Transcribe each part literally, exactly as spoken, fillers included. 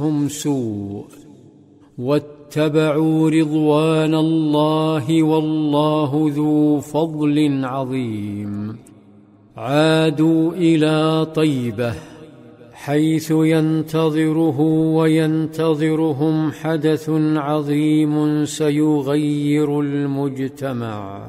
هم سوء واتبعوا رضوان الله والله ذو فضل عظيم. عادوا إلى طيبة حيث ينتظره وينتظرهم حدث عظيم سيغير المجتمع.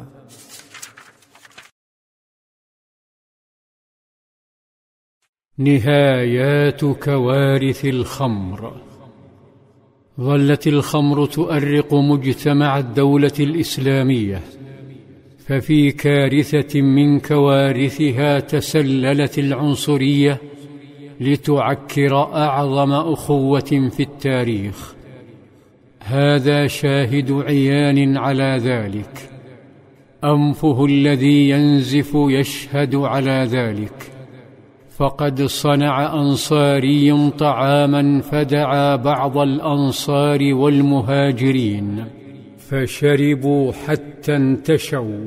نهايات كوارث الخمر. ظلت الخمر تؤرق مجتمع الدولة الإسلامية، ففي كارثة من كوارثها تسللت العنصرية لتعكر أعظم أخوة في التاريخ. هذا شاهد عيان على ذلك، أنفه الذي ينزف يشهد على ذلك. فقد صنع أنصاري طعاما فدعا بعض الأنصار والمهاجرين، فشربوا حتى انتشوا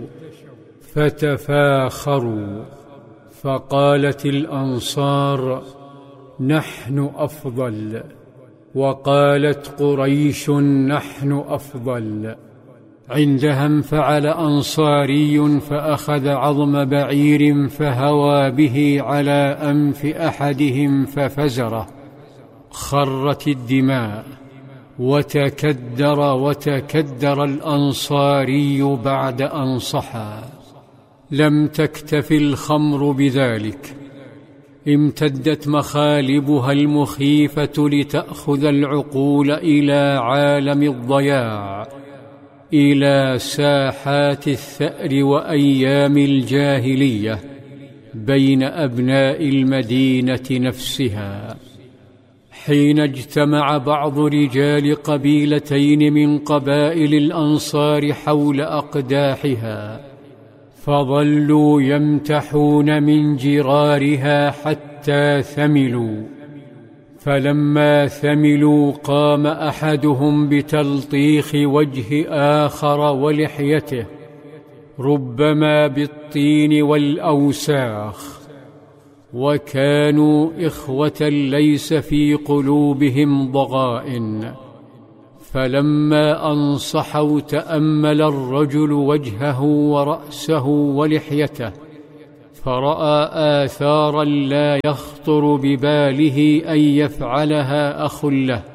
فتفاخروا، فقالت الأنصار: نحن أفضل، وقالت قريش: نحن أفضل. عندها انفعل أنصاري فأخذ عظم بعير فهوى به على أنف أحدهم ففزره، خرت الدماء وتكدر وتكدر الأنصاري بعد أن صحى. لم تكتف الخمر بذلك، امتدت مخالبها المخيفة لتأخذ العقول إلى عالم الضياع، إلى ساحات الثأر وأيام الجاهلية بين أبناء المدينة نفسها. حين اجتمع بعض رجال قبيلتين من قبائل الأنصار حول أقداحها، فظلوا يمتحون من جرارها حتى ثملوا، فلما ثملوا قام أحدهم بتلطيخ وجه آخر ولحيته، ربما بالطين والأوساخ، وكانوا إخوة ليس في قلوبهم ضغائن. فلما أنصحوا تأمل الرجل وجهه ورأسه ولحيته، فرأى آثارا لا يخطر بباله أن يفعلها أخ له،